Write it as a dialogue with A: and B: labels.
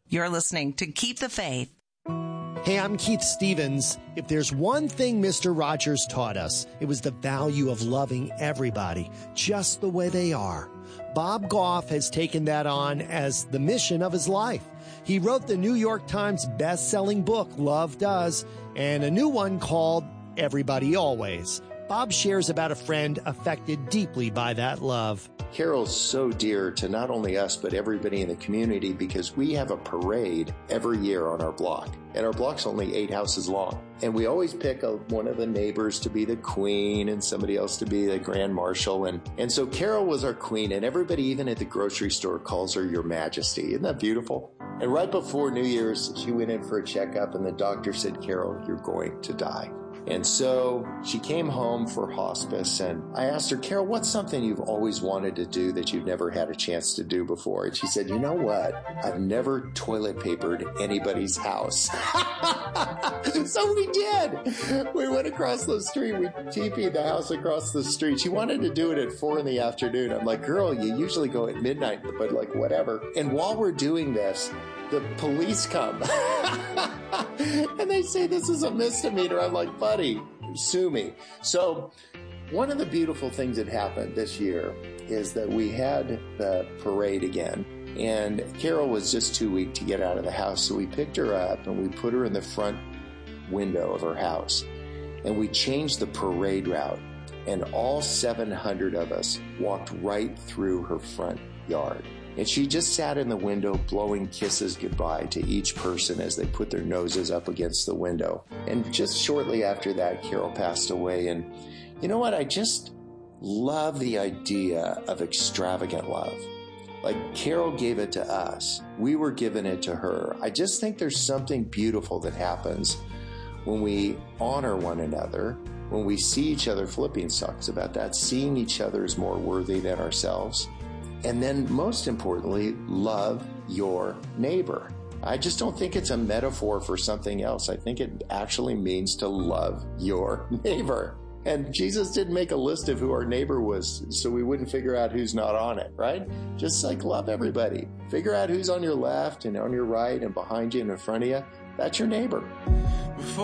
A: You're listening to Keep the Faith.
B: Hey, I'm Keith Stevens. If there's one thing Mr. Rogers taught us, it was the value of loving everybody just the way they are. Bob Goff has taken that on as the mission of his life. He wrote the New York Times best-selling book, Love Does, and a new one called Everybody Always. Bob shares about a friend affected deeply by that love.
C: Carol's so dear to not only us, but everybody in the community because we have a parade every year on our block. And our block's only 8 houses long. And we always pick one of the neighbors to be the queen and somebody else to be the grand marshal. And so Carol was our queen, and everybody, even at the grocery store, calls her Your Majesty. Isn't that beautiful? And right before New Year's, she went in for a checkup, and the doctor said, Carol, you're going to die. And so she came home for hospice, and I asked her, Carol, what's something you've always wanted to do that you've never had a chance to do before? And she said, you know what? I've never toilet papered anybody's house. So we did. We went across the street. We TP'd the house across the street. She wanted to do it at 4 PM. I'm like, girl, you usually go at midnight, but like whatever. And while we're doing this, the police come and they say this is a misdemeanor. I'm like, buddy, sue me. So one of the beautiful things that happened this year is that we had the parade again, and Carol was just too weak to get out of the house. So we picked her up and we put her in the front window of her house, and we changed the parade route, and all 700 of us walked right through her front yard. And she just sat in the window blowing kisses goodbye to each person as they put their noses up against the window. And just shortly after that, Carol passed away. And you know what? I just love the idea of extravagant love. Like Carol gave it to us. We were giving it to her. I just think there's something beautiful that happens when we honor one another, when we see each other. Philippians talks about that, seeing each other as more worthy than ourselves. And then most importantly, love your neighbor. I just don't think it's a metaphor for something else. I think it actually means to love your neighbor. And Jesus didn't make a list of who our neighbor was so we wouldn't figure out who's not on it, right? Just like love everybody. Figure out who's on your left and on your right and behind you and in front of you. That's your neighbor.